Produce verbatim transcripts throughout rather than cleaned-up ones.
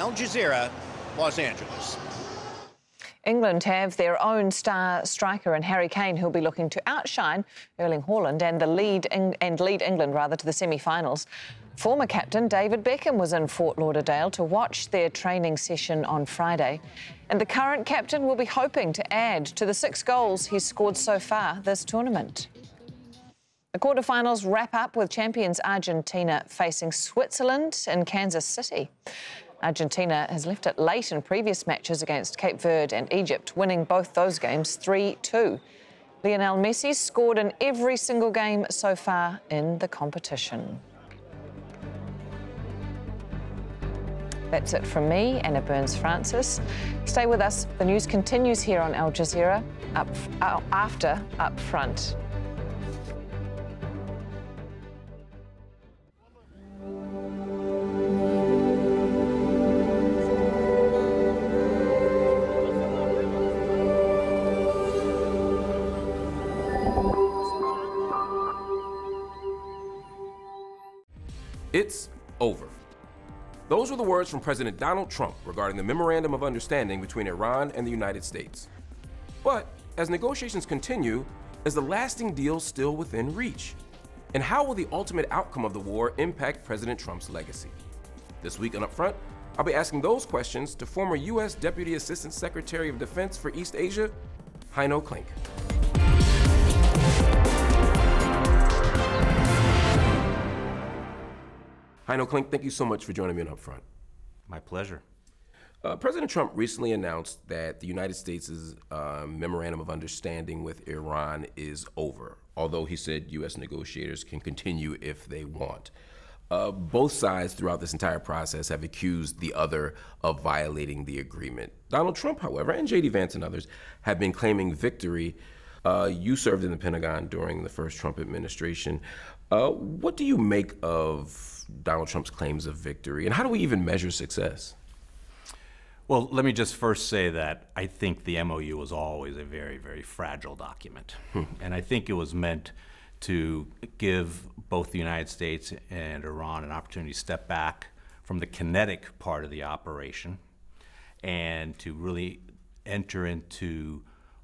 Al Jazeera, Los Angeles. England have their own star striker in Harry Kane, who'll be looking to outshine Erling Haaland and the lead and lead England rather to the semi-finals. Former captain David Beckham was in Fort Lauderdale to watch their training session on Friday, and the current captain will be hoping to add to the six goals he's scored so far this tournament. The quarterfinals wrap up with champions Argentina facing Switzerland in Kansas City. Argentina has left it late in previous matches against Cape Verde and Egypt, winning both those games three two. Lionel Messi scored in every single game so far in the competition. That's it from me, Anna Burns-Francis. Stay with us. The news continues here on Al Jazeera up, uh, after Up Front. It's over. Those were the words from President Donald Trump regarding the Memorandum of Understanding between Iran and the United States. But as negotiations continue, is the lasting deal still within reach? And how will the ultimate outcome of the war impact President Trump's legacy? This week on Upfront, I'll be asking those questions to former U S Deputy Assistant Secretary of Defense for East Asia, Heino Klink. Heino Klink, thank you so much for joining me on Upfront. My pleasure. Uh, President Trump recently announced that the United States' uh, memorandum of understanding with Iran is over, although he said U S negotiators can continue if they want. Uh, both sides throughout this entire process have accused the other of violating the agreement. Donald Trump, however, and J D Vance and others have been claiming victory. Uh, you served in the Pentagon during the first Trump administration. Uh, what do you make of Donald Trump's claims of victory, and how do we even measure success? Well, let me just first say that I think the M O U was always a very, very fragile document. Hmm. And I think it was meant to give both the United States and Iran an opportunity to step back from the kinetic part of the operation and to really enter into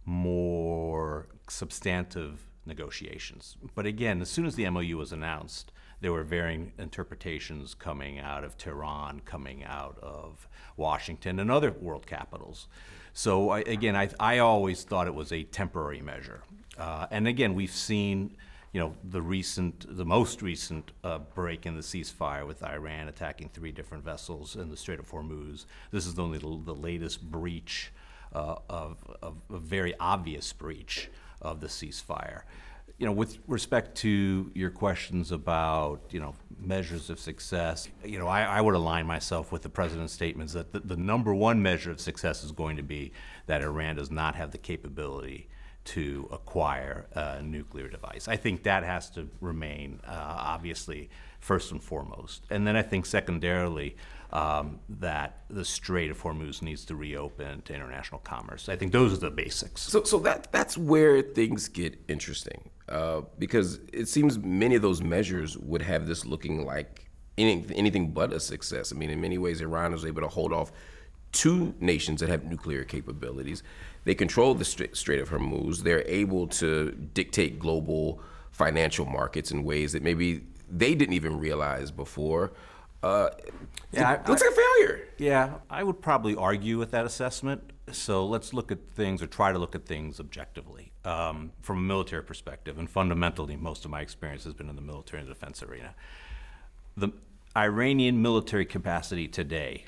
more substantive negotiations. But again, as soon as the M O U was announced, there were varying interpretations coming out of Tehran, coming out of Washington, and other world capitals. So I, again, I, I always thought it was a temporary measure. Uh, and again, we've seen, you know, the recent, the most recent uh, break in the ceasefire with Iran attacking three different vessels in the Strait of Hormuz. This is only the, the latest breach uh, of, of a very obvious breach of the ceasefire. You know, with respect to your questions about, you know, measures of success, you know, I, I would align myself with the president's statements that the, the number one measure of success is going to be that Iran does not have the capability to acquire a nuclear device. I think that has to remain, uh, obviously, first and foremost. And then I think secondarily, um, that the Strait of Hormuz needs to reopen to international commerce. I think those are the basics. So, so that that's where things get interesting, uh, because it seems many of those measures would have this looking like any, anything but a success. I mean, in many ways, Iran was able to hold off two nations that have nuclear capabilities. They control the Strait of Hormuz. They're able to dictate global financial markets in ways that maybe they didn't even realize before. Uh, yeah, it looks like a failure. Yeah, I would probably argue with that assessment. So let's look at things, or try to look at things objectively, um, from a military perspective. And fundamentally, most of my experience has been in the military and defense arena. The Iranian military capacity today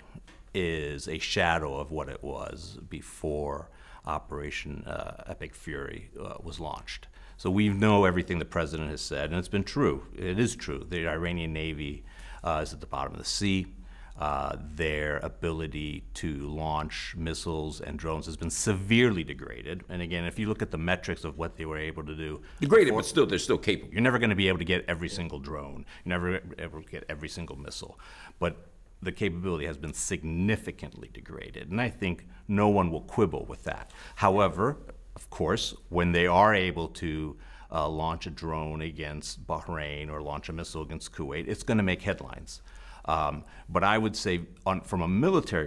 is a shadow of what it was before Operation uh, Epic Fury uh, was launched. So we know everything the president has said, and it's been true. It is true. The Iranian Navy uh, is at the bottom of the sea. Uh, their ability to launch missiles and drones has been severely degraded. And again, if you look at the metrics of what they were able to do. Degraded, before, but still, they're still capable. You're never going to be able to get every single drone. You're never able to get every single missile. But the capability has been significantly degraded. And I think no one will quibble with that. However, of course, when they are able to uh, launch a drone against Bahrain or launch a missile against Kuwait, it's going to make headlines. Um, but I would say, on, from a military